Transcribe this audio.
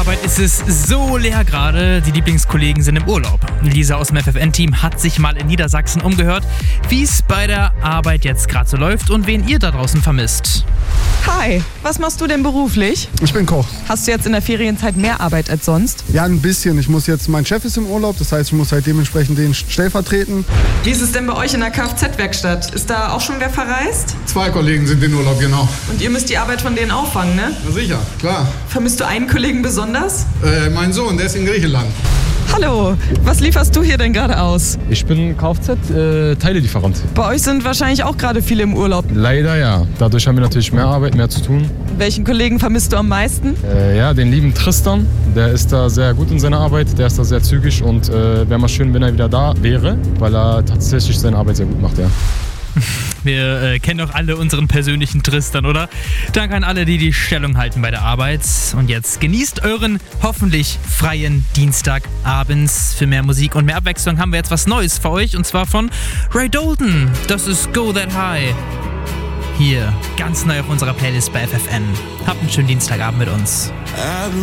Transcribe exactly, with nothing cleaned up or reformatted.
Arbeit ist es so leer gerade. Die Lieblingskollegen sind im Urlaub. Lisa aus dem F F N-Team hat sich mal in Niedersachsen umgehört, wie es bei der Arbeit jetzt gerade so läuft und wen ihr da draußen vermisst. Hi, was machst du denn beruflich? Ich bin Koch. Hast du jetzt in der Ferienzeit mehr Arbeit als sonst? Ja, ein bisschen. Ich muss jetzt, mein Chef ist im Urlaub, das heißt, ich muss halt dementsprechend den stellvertreten. Wie ist es denn bei euch in der Kfz-Werkstatt? Ist da auch schon wer verreist? Zwei Kollegen sind in Urlaub, genau. Und ihr müsst die Arbeit von denen auffangen, ne? Na sicher, klar. Vermisst du einen Kollegen besonders? Äh, mein Sohn, der ist in Griechenland. Hallo, was lieferst du hier denn gerade aus? Ich bin Kfz-Teilelieferant. Äh, Bei euch sind wahrscheinlich auch gerade viele im Urlaub. Leider ja. Dadurch haben wir natürlich mehr Arbeit, mehr zu tun. Welchen Kollegen vermisst du am meisten? Äh, ja, den lieben Tristan. Der ist da sehr gut in seiner Arbeit. Der ist da sehr zügig und äh, wäre mal schön, wenn er wieder da wäre, weil er tatsächlich seine Arbeit sehr gut macht, ja. Wir äh, kennen doch alle unseren persönlichen Tristan, oder? Danke an alle, die die Stellung halten bei der Arbeit. Und jetzt genießt euren hoffentlich freien Dienstagabends. Für mehr Musik und mehr Abwechslung haben wir jetzt was Neues für euch. Und zwar von Ray Dalton. Das ist Go That High. Hier, ganz neu auf unserer Playlist bei F F N. Habt einen schönen Dienstagabend mit uns.